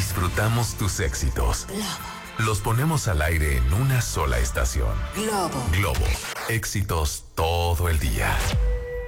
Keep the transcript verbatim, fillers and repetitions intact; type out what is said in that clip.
Disfrutamos tus éxitos. Globo. Los ponemos al aire en una sola estación. Globo. Globo. Éxitos todo el día.